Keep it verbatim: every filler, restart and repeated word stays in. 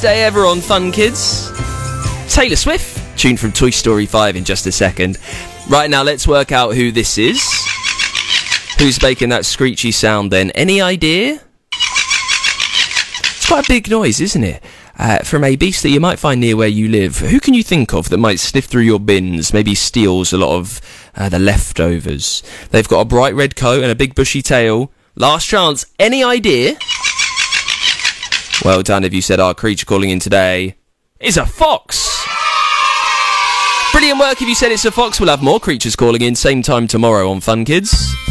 best day ever on Fun Kids. Taylor Swift, tuned from Toy Story five in just a second. Right now, let's work out who this is. Who's making that screechy sound then? Any idea? It's quite a big noise, isn't it? Uh, from a beast that you might find near where you live. Who can you think of that might sniff through your bins, maybe steals a lot of uh, the leftovers? They've got a bright red coat and a big bushy tail. Last chance. Any idea? Well done if you said our creature calling in today is a fox. Brilliant work if you said it's a fox. We'll have more creatures calling in same time tomorrow on Fun Kids.